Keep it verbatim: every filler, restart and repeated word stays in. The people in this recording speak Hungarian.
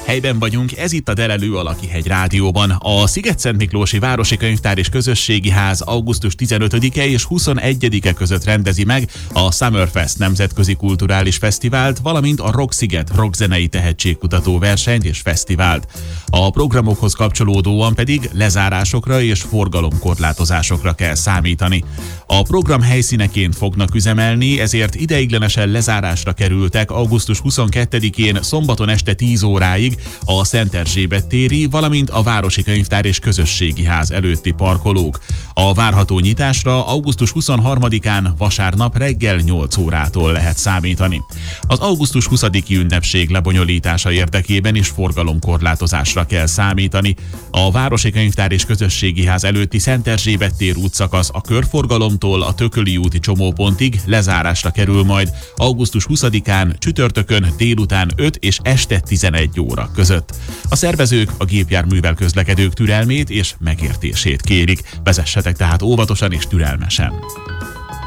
Helyben vagyunk, ez itt a Delelő a Lakihegy Rádióban. A Szigetszentmiklósi Városi Könyvtár és Közösségi Ház augusztus tizenötödike és huszonegyedike között rendezi meg a Summerfest nemzetközi kulturális fesztivált, valamint a Rocksziget rockzenei tehetségkutató versenyt és fesztivált. A programokhoz kapcsolódóan pedig lezárásokra és forgalomkorlátozásokra kell számítani. A program helyszíneként fognak üzemelni, ezért ideiglenesen lezárásra kerültek augusztus huszonkettedikén szombaton este tíz óráig a Szent Erzsébet téri, valamint a Városi Könyvtár és Közösségi Ház előtti parkolók. A várható nyitásra augusztus huszonharmadikán vasárnap reggel nyolc órától lehet számítani. Az augusztus huszadiki ünnepség lebonyolítása érdekében is forgalomkorlátozásra kell számítani. A Városi Könyvtár és Közösségi Ház előtti Szent Erzsébet tér útszakasz a körforgalomtól a Tököli úti csomópontig lezárásra kerül majd augusztus huszadikán csütörtökön délután öt és este tizenegy óra között. A szervezők a gépjárművel közlekedők türelmét és megértését kérik. Vezessetek tehát óvatosan és türelmesen.